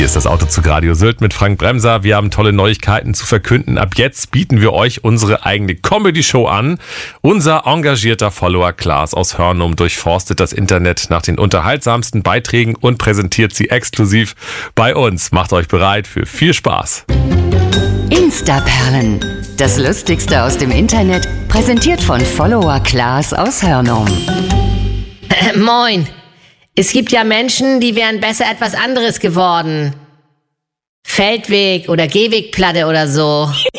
Hier ist das Auto zu Radio Sylt mit Frank Bremser. Wir haben tolle Neuigkeiten zu verkünden. Ab jetzt bieten wir euch unsere eigene Comedy-Show an. Unser engagierter Follower Klaas aus Hörnum durchforstet das Internet nach den unterhaltsamsten Beiträgen und präsentiert sie exklusiv bei uns. Macht euch bereit für viel Spaß. Instaperlen. Das Lustigste aus dem Internet, präsentiert von Follower Klaas aus Hörnum. Moin. Es gibt ja Menschen, die wären besser etwas anderes geworden. Feldweg oder Gehwegplatte oder so.